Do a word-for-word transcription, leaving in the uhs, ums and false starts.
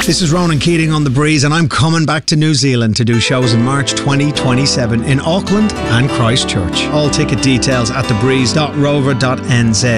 This is Ronan Keating on The Breeze, and I'm coming back to New Zealand to do shows in March twenty twenty-seven in Auckland and Christchurch. All ticket details at thebreeze dot rover dot n z.